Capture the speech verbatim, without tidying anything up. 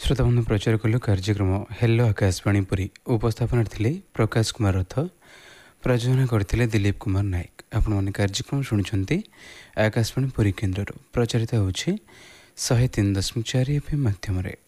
श्रोताबंधु प्रचार कलु कार्यक्रम हेलो आकाशवाणी पुरी उपस्थापन थिले प्रकाश कुमार रथ प्रयोजन करथिले दिलीप कुमार नायक। आपण माने कार्यक्रम शुणुछंती आकाशवाणी पुरी केन्द्र प्रचारित होछि एक सौ तीन दशमलव चार एफएम माध्यम रे।